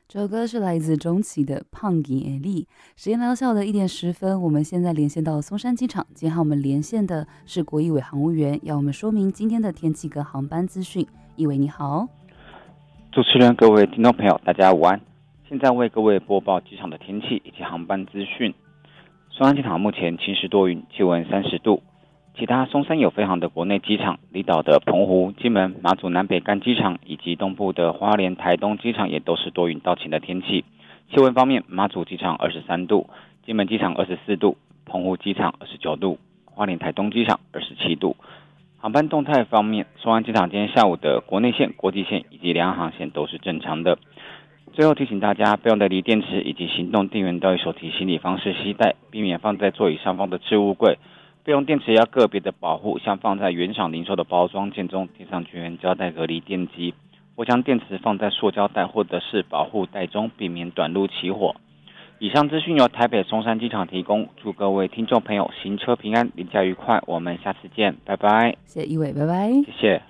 这首歌是来自钟琪的《胖吉艾丽》。时间来到下午的1点10分，我们现在连线到松山机场。今天和我们连线的是国艺委航务员，要我们说明今天的天气跟航班资讯。一伟你好。 主持人、各位听众朋友，大家午安。现在为各位播报机场的天气以及航班资讯。松山机场目前晴时多云，气温30度。其他松山有飞航的国内机场，离岛的澎湖、金门、马祖南北干机场以及东部的花莲、台东机场也都是多云到晴的天气。气温方面，马祖机场23度，金门机场24度，澎湖机场29度，花莲、台东机场27度。航班动态方面，松山机场今天下午的国内线、国际线以及两岸航线都是正常的。最后提醒大家，备用的锂电池以及行动电源都以手提行李方式携带，避免放在座椅上方的置物柜。备用电池要个别的保护，像放在原厂零售的包装件中贴上绝缘胶带隔离电机，或将电池放在塑胶袋或者是保护袋中，避免短路起火。以上资讯由台北松山机场提供，祝各位听众朋友行车平安，离家愉快，我们下次见，拜拜。 谢谢一伟，拜拜。 谢谢。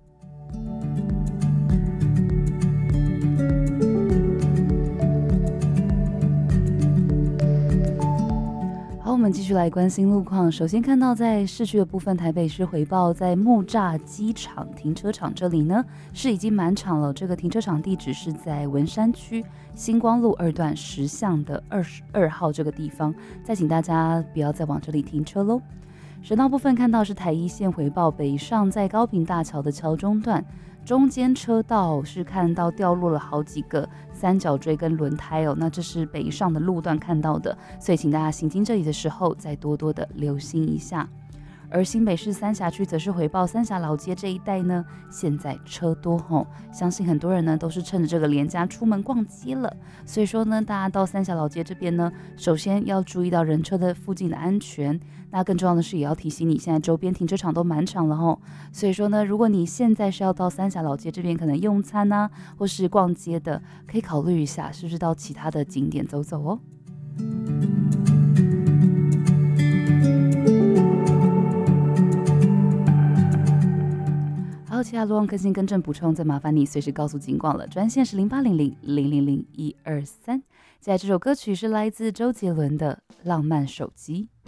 好，我们继续来关心路况。首先看到在市区的部分，台北市回报在木栅机场停车场这里呢是已经满场了。这个停车场地址是在文山区星光路2段10巷的22号这个地方，再请大家不要再往这里停车喽。省道部分看到是台一线回报北上在高屏大桥的桥中段，中间车道是看到掉落了好几个三角锥跟轮胎哦，那这是北上的路段看到的，所以请大家行经这里的时候再多多的留心一下。而新北市三峡区则是回报三峡老街这一带呢，现在车多吼，相信很多人呢都是趁着这个连假出门逛街了，所以说呢，大家到三峡老街这边呢，首先要注意到人车的附近的安全，那更重要的是也要提醒你，现在周边停车场都满场了吼，所以说呢，如果你现在是要到三峡老街这边可能用餐啊，或是逛街的，可以考虑一下是不是到其他的景点走走哦。好，其他路况更新更正补充，再麻烦你随时告诉警广了。专线是0800000123。接下来这首歌曲是来自周杰伦的《浪漫手机》。